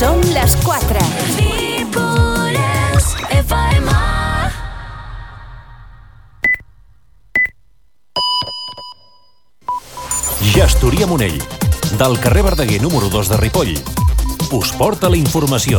Són les 4. Gestoria Monell, del carrer Verdaguer número 2 de Ripoll, us porta la informació.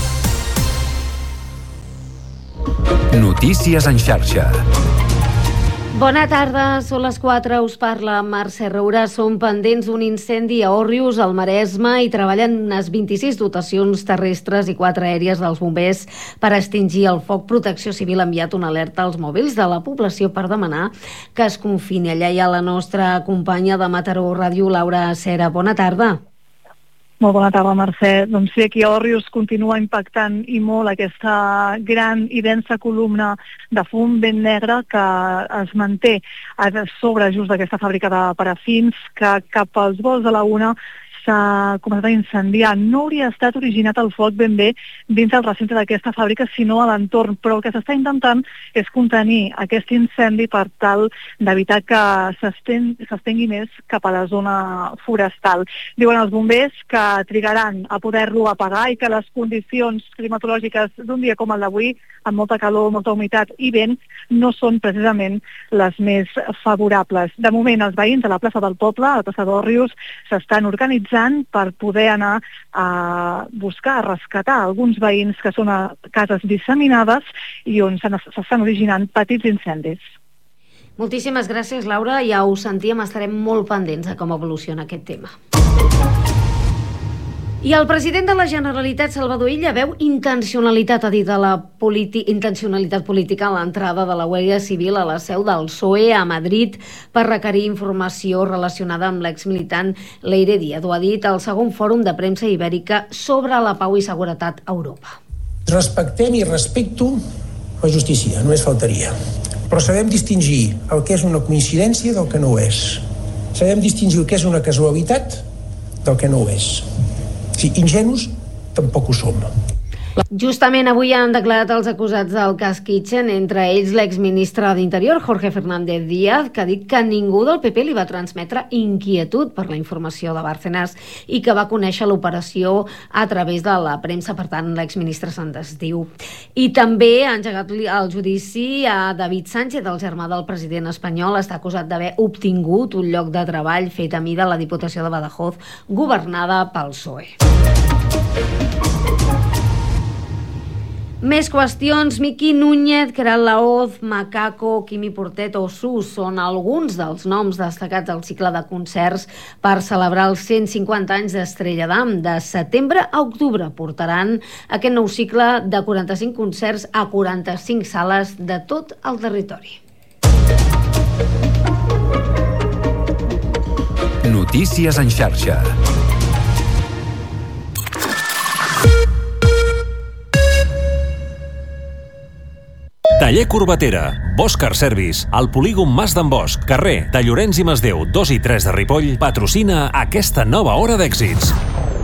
Notícies en xarxa. Bona tarda, són les 4, us parla Mercè Roura. Són pendents d'un incendi a Òrrius, al Maresme, i treballen unes 26 dotacions terrestres i 4 aèries dels bombers per extingir el foc. Protecció Civil ha enviat una alerta als mòbils de la població per demanar que es confini. Allà hi ha la nostra companya de Mataró Ràdio, Laura Cera. Bona tarda. Molt bona tarda, Mercè. Doncs sí, aquí a Òrrius continua impactant i molt aquesta gran i densa columna de fum ben negre que es manté a sobre just d'aquesta fàbrica de parafins, que cap als volts de la 1 s'ha començat a incendiar. No hauria estat originat el foc ben bé dins del recinte d'aquesta fàbrica, sinó a l'entorn, però el que s'està intentant és contenir aquest incendi per tal d'evitar que s'estengui més cap a la zona forestal. Diuen els bombers que trigaran a poder-lo apagar i que les condicions climatològiques d'un dia com el d'avui, amb molta calor, molta humitat i vent, no són precisament les més favorables. De moment, els veïns de la plaça del Poble, a la plaça d'Òrrius, s'estan organitzant per poder anar a buscar, a rescatar alguns veïns que són a cases disseminades i on s'estan originant petits incendis. Moltíssimes gràcies, Laura. Ja ho sentíem, estarem molt pendents de com evoluciona aquest tema. I el president de la Generalitat, Salvador Illa, veu intencionalitat, ha dit, intencionalitat política a l'entrada de la Guàrdia Civil a la seu del PSOE a Madrid per requerir informació relacionada amb l'exmilitant Leire Díaz. Ho ha dit al segon fòrum de premsa ibèrica sobre la pau i seguretat a Europa. Respectem i respecto la justícia, només faltaria. Però sabem distingir el que és una coincidència del que no ho és. Sabem distingir el que és una casualitat del que no ho és. Sí, ingenus tampoc ho som. Justament avui han declarat els acusats del cas Kitchen, entre ells l'exministre d'Interior, Jorge Fernández Díaz, que ha dit que ningú del PP li va transmetre inquietud per la informació de Bárcenas i que va conèixer l'operació a través de la premsa. Per tant, l'exministre se'n desdiu. I també ha engegat el judici a David Sánchez, el germà del president espanyol. Està acusat d'haver obtingut un lloc de treball fet a mida a la Diputació de Badajoz, governada pel PSOE. Més qüestions. Miqui Núñez, Queralt Laoz, Macaco, Quimi Portet o Sus són alguns dels noms destacats al cicle de concerts per celebrar els 150 anys d'Estrella Damm. De setembre a octubre portaran aquest nou cicle de 45 concerts a 45 sales de tot el territori. Notícies en xarxa. Taller Corbatera, Bosch Car Service, al polígon Mas d'en Bosch, carrer de Llorenç i Masdeu 2 i 3 de Ripoll, patrocina aquesta nova hora d'èxits.